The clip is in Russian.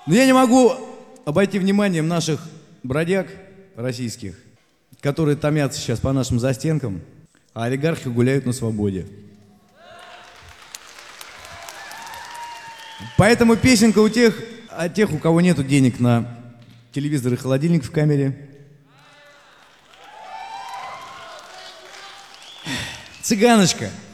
Но я не могу обойти вниманием наших бродяг российских, которые томятся сейчас по нашим застенкам, а олигархи гуляют на свободе. Поэтому песенка у тех, у кого нету денег на телевизор и холодильник в камере. Цыганочка.